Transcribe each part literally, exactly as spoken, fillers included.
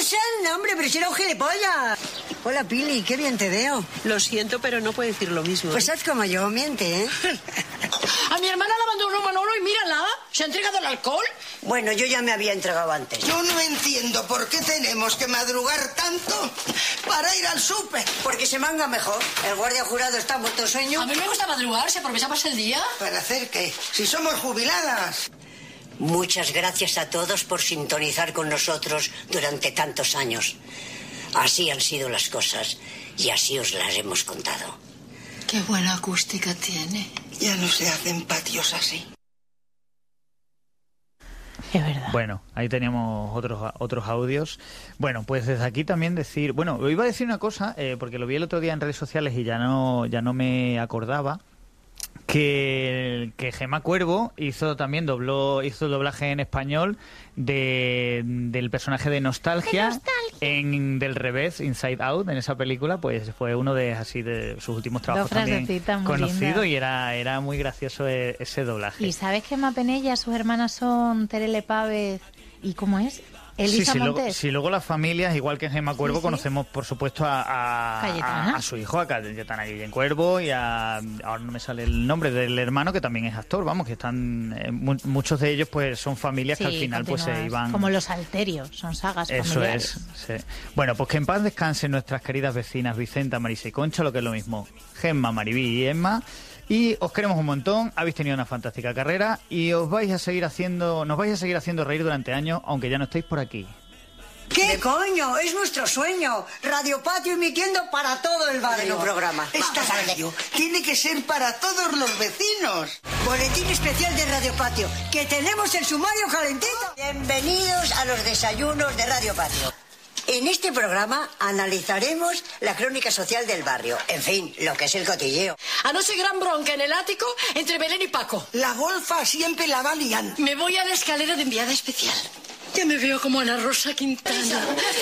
Susan, hombre, pero si era un gilipollas. Hola, Pili, qué bien te veo. Lo siento, pero no puedo decir lo mismo. Pues haz como yo, miente, ¿eh? A mi hermana la abandonó Manolo y mírala, ¿se ha entregado el alcohol? Bueno, yo ya me había entregado antes. Yo no entiendo por qué tenemos que madrugar tanto para ir al súper. Porque se manga mejor. El guardia jurado está muerto de sueño. A mí me gusta madrugar, se aprovecha más el día. ¿Para hacer qué? Si somos jubiladas. Muchas gracias a todos por sintonizar con nosotros durante tantos años. Así han sido las cosas y así os las hemos contado. Qué buena acústica tiene. Ya no se hacen patios así. Es verdad. Bueno, ahí teníamos otros otros audios. Bueno, pues desde aquí también decir... Bueno, iba a decir una cosa, eh, porque lo vi el otro día en redes sociales y ya no, ya no me acordaba. Que, que Gemma Cuervo hizo también dobló hizo el doblaje en español de del personaje de Nostalgia, de Nostalgia. en Del Revés, Inside Out, en esa película, pues fue uno de así de sus últimos trabajos también conocido linda. Y era era muy gracioso ese doblaje. ¿Y sabes que Emma Penella, sus hermanas son Terele Pávez y cómo es? Elisa sí, sí, Montes. luego, sí, luego las familias, igual que en Gemma Cuervo, sí, sí. conocemos, por supuesto, a, a, a, a su hijo, a Cayetana Guillén Cuervo, y a, ahora no me sale el nombre del hermano, que también es actor, vamos, que están, eh, mu muchos de ellos pues son familias sí, que al final pues se iban... Como los Alterios, son sagas Eso familiares. Eso es, sí. Bueno, pues que en paz descansen nuestras queridas vecinas Vicenta, Marisa y Concha, lo que es lo mismo, Gemma, Maribí y Emma. Y os queremos un montón, habéis tenido una fantástica carrera y os vais a seguir haciendo, nos vais a seguir haciendo reír durante años, aunque ya no estéis por aquí. ¿Qué coño? Es nuestro sueño. Radio Patio emitiendo para todo el barrio. Bueno, programa. Esta radio tiene que ser para todos los vecinos. Boletín especial de Radio Patio, que tenemos el sumario calentito. Bienvenidos a los desayunos de Radio Patio. En este programa analizaremos la crónica social del barrio. En fin, lo que es el cotilleo. Anoche gran bronca en el ático entre Belén y Paco. La golfa siempre la va liando. Me voy a la escalera de enviada especial. Ya me veo como Ana Rosa Quintana.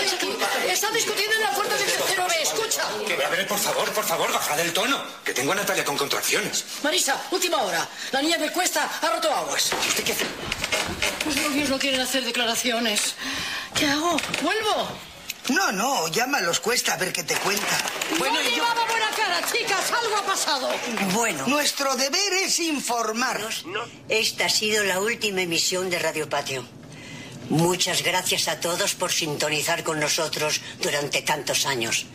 Está discutiendo en la puerta del tercero B, escucha. Que, a ver, por favor, por favor, bajad el tono. Que tengo a Natalia con contracciones. Marisa, última hora. La niña de Cuesta ha roto aguas. ¿Usted qué hace? Los novios no quieren hacer declaraciones. ¿Qué hago? ¿Vuelvo? No, no, llámalos, Cuesta, a ver qué te cuenta. Bueno, no llevaba yo... buena cara, chicas, algo ha pasado. Bueno. Nuestro deber es informarnos. No. Esta ha sido la última emisión de Radio Patio. Muchas gracias a todos por sintonizar con nosotros durante tantos años.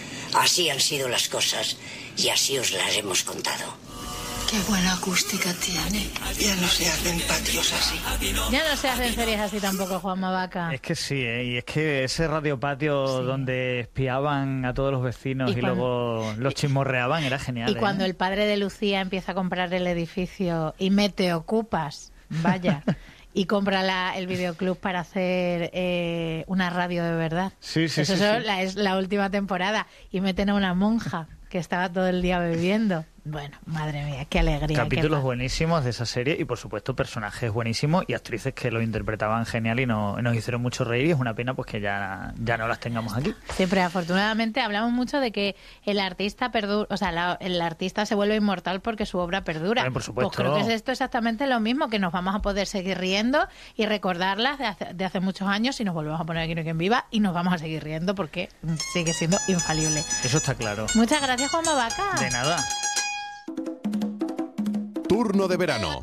Así han sido las cosas y así os las hemos contado. Qué buena acústica tiene. Ya no se hacen patios así. Ya no se hacen series así tampoco, Juanma Vaca. Es que sí, ¿eh? Y es que ese radio patio sí. donde espiaban a todos los vecinos y, y cuando... luego los chismorreaban era genial. Y cuando ¿eh? el padre de Lucía empieza a comprar el edificio y me te ocupas, vaya... Y compra la, el videoclub para hacer eh, una radio de verdad. Sí, sí, Eso sí, es, sí. La, es la última temporada. Y meten a una monja que estaba todo el día bebiendo. Bueno, madre mía, qué alegría. Capítulos qué buenísimos de esa serie y, por supuesto, personajes buenísimos y actrices que lo interpretaban genial y no, nos hicieron mucho reír. Y es una pena pues que ya, ya no las tengamos aquí. Siempre, afortunadamente, hablamos mucho de que el artista perdura, o sea, la, el artista se vuelve inmortal porque su obra perdura. Bien, por supuesto. Pues creo que es esto exactamente lo mismo, que nos vamos a poder seguir riendo y recordarlas de hace, de hace muchos años y nos volvemos a poner aquí en Quien Viva y nos vamos a seguir riendo porque sigue siendo infalible. Eso está claro. Muchas gracias, Juanma Vaca. De nada. Turno de verano.